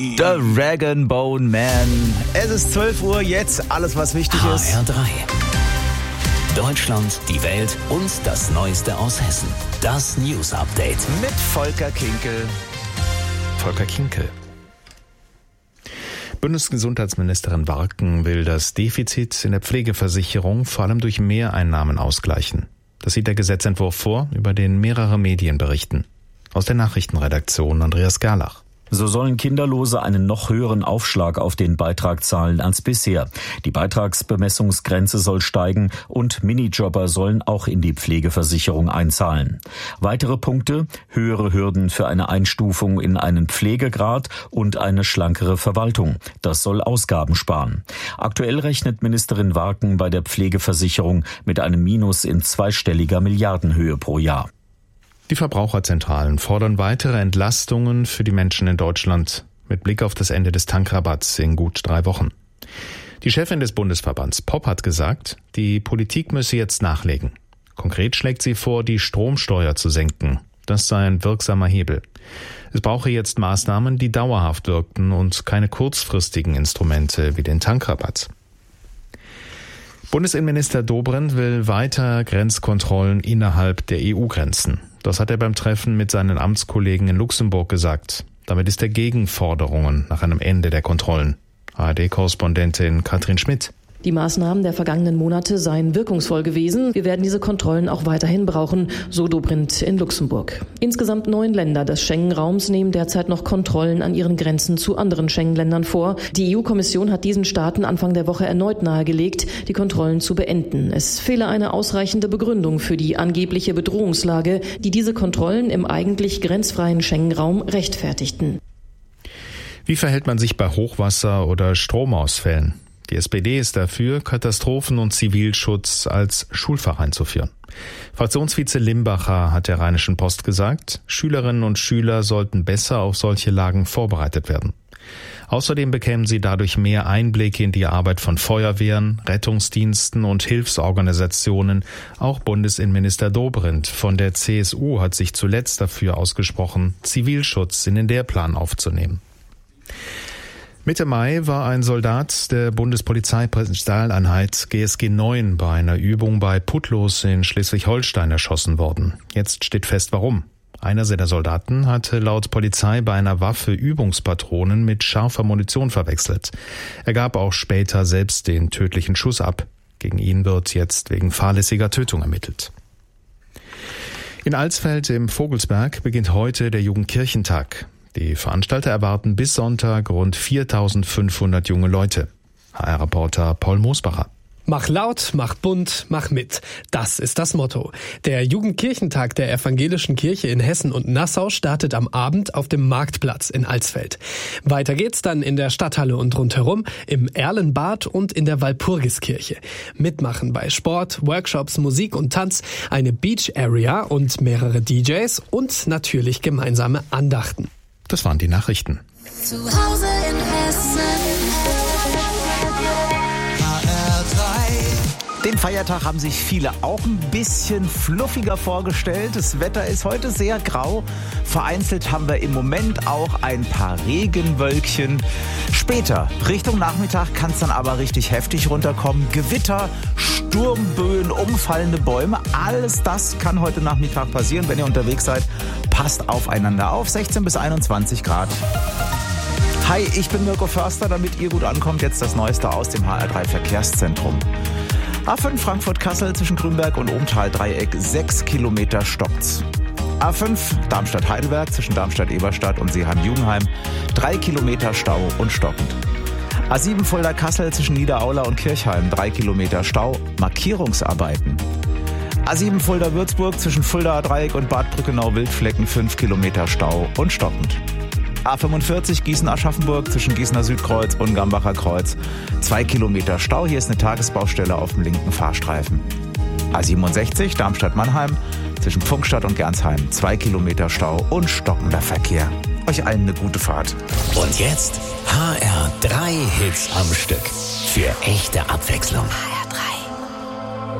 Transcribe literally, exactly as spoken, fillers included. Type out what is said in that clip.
The Rag and Bone Man. Es ist zwölf Uhr, jetzt alles, was wichtig ist. H R drei. Deutschland, die Welt und das Neueste aus Hessen. Das News Update. Mit Volker Kinkel. Volker Kinkel. Bundesgesundheitsministerin Warken will das Defizit in der Pflegeversicherung vor allem durch Mehreinnahmen ausgleichen. Das sieht der Gesetzentwurf vor, über den mehrere Medien berichten. Aus der Nachrichtenredaktion Andreas Gerlach. So sollen Kinderlose einen noch höheren Aufschlag auf den Beitrag zahlen als bisher. Die Beitragsbemessungsgrenze soll steigen und Minijobber sollen auch in die Pflegeversicherung einzahlen. Weitere Punkte: höhere Hürden für eine Einstufung in einen Pflegegrad und eine schlankere Verwaltung. Das soll Ausgaben sparen. Aktuell rechnet Ministerin Warken bei der Pflegeversicherung mit einem Minus in zweistelliger Milliardenhöhe pro Jahr. Die Verbraucherzentralen fordern weitere Entlastungen für die Menschen in Deutschland mit Blick auf das Ende des Tankrabatts in gut drei Wochen. Die Chefin des Bundesverbands Popp hat gesagt, die Politik müsse jetzt nachlegen. Konkret schlägt sie vor, die Stromsteuer zu senken. Das sei ein wirksamer Hebel. Es brauche jetzt Maßnahmen, die dauerhaft wirkten und keine kurzfristigen Instrumente wie den Tankrabatt. Bundesinnenminister Dobrindt will weiter Grenzkontrollen innerhalb der E U-Grenzen. Das hat er beim Treffen mit seinen Amtskollegen in Luxemburg gesagt. Damit ist er gegen Forderungen nach einem Ende der Kontrollen. A R D-Korrespondentin Katrin Schmidt. Die Maßnahmen der vergangenen Monate seien wirkungsvoll gewesen. Wir werden diese Kontrollen auch weiterhin brauchen, so Dobrindt in Luxemburg. Insgesamt neun Länder des Schengen-Raums nehmen derzeit noch Kontrollen an ihren Grenzen zu anderen Schengen-Ländern vor. Die E U-Kommission hat diesen Staaten Anfang der Woche erneut nahegelegt, die Kontrollen zu beenden. Es fehle eine ausreichende Begründung für die angebliche Bedrohungslage, die diese Kontrollen im eigentlich grenzfreien Schengen-Raum rechtfertigten. Wie verhält man sich bei Hochwasser oder Stromausfällen? Die S P D ist dafür, Katastrophen- und Zivilschutz als Schulfach einzuführen. Fraktionsvize Limbacher hat der Rheinischen Post gesagt, Schülerinnen und Schüler sollten besser auf solche Lagen vorbereitet werden. Außerdem bekämen sie dadurch mehr Einblick in die Arbeit von Feuerwehren, Rettungsdiensten und Hilfsorganisationen. Auch Bundesinnenminister Dobrindt von der C S U hat sich zuletzt dafür ausgesprochen, Zivilschutz in den Lehrplan aufzunehmen. Mitte Mai war ein Soldat der Bundespolizeispezialeinheit G S G neun bei einer Übung bei Putlos in Schleswig-Holstein erschossen worden. Jetzt steht fest, warum. Einer seiner Soldaten hatte laut Polizei bei einer Waffe Übungspatronen mit scharfer Munition verwechselt. Er gab auch später selbst den tödlichen Schuss ab. Gegen ihn wird jetzt wegen fahrlässiger Tötung ermittelt. In Alsfeld im Vogelsberg beginnt heute der Jugendkirchentag. Die Veranstalter erwarten bis Sonntag rund viertausendfünfhundert junge Leute. H R-Reporter Paul Mosbacher. Mach laut, mach bunt, mach mit. Das ist das Motto. Der Jugendkirchentag der Evangelischen Kirche in Hessen und Nassau startet am Abend auf dem Marktplatz in Alsfeld. Weiter geht's dann in der Stadthalle und rundherum, im Erlenbad und in der Walpurgiskirche. Mitmachen bei Sport, Workshops, Musik und Tanz, eine Beach Area und mehrere D Js und natürlich gemeinsame Andachten. Das waren die Nachrichten. Zu Hause in Hessen. H R drei. Den Feiertag haben sich viele auch ein bisschen fluffiger vorgestellt. Das Wetter ist heute sehr grau. Vereinzelt haben wir im Moment auch ein paar Regenwölkchen. Später, Richtung Nachmittag, kann es dann aber richtig heftig runterkommen. Gewitter, Sturmböen, umfallende Bäume. Alles das kann heute Nachmittag passieren. Wenn ihr unterwegs seid, passt aufeinander auf. sechzehn bis einundzwanzig Grad. Hi, ich bin Mirko Förster. Damit ihr gut ankommt, jetzt das Neueste aus dem H R drei Verkehrszentrum. A fünf Frankfurt-Kassel zwischen Grünberg und Ohmtal-Dreieck, sechs Kilometer stockt's. A fünf Darmstadt-Heidelberg zwischen Darmstadt-Eberstadt und Seeheim-Jugenheim, drei Kilometer Stau und stockend. A sieben Fulda-Kassel zwischen Niederaula und Kirchheim, drei Kilometer Stau, Markierungsarbeiten. A sieben Fulda-Würzburg zwischen Fulda-Dreieck und Bad Brückenau-Wildflecken, fünf Kilometer Stau und stockend. A fünfundvierzig Gießen-Aschaffenburg zwischen Gießener Südkreuz und Gambacher Kreuz, zwei Kilometer Stau, hier ist eine Tagesbaustelle auf dem linken Fahrstreifen. A siebenundsechzig Darmstadt-Mannheim zwischen Pfungstadt und Gernsheim, zwei Kilometer Stau und stockender Verkehr. Euch allen eine gute Fahrt. Und jetzt H R drei Hits am Stück. Für echte Abwechslung.